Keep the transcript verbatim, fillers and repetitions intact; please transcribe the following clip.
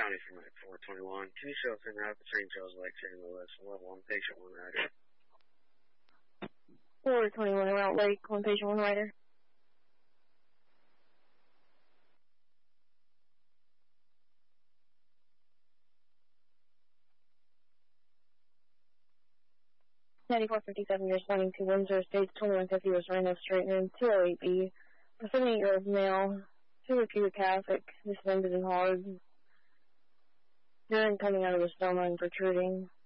County from four twenty-one. Two shows in out the Saint Joe's Lake, Saint Louis. Level one patient, one rider. four twenty-one Route Lake, one patient, one rider. ninety-four fifty-seven, you're responding to Windsor Estates, twenty-one fifty, was Rhino Street, and two oh eight B. A seventy-eight-year-old male, two acutopathic, distended and hard. Urine coming out of the stoma and protruding.